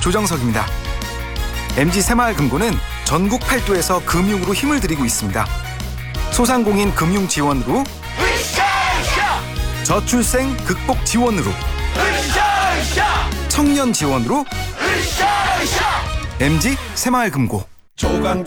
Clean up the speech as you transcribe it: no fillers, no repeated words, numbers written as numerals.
조정석입니다. MG 새마을금고는 전국 8도에서 금융으로 힘을 드리고 있습니다. 소상공인 금융 지원으로, 저출생 극복 지원으로, 청년 지원으로, MG 새마을금고.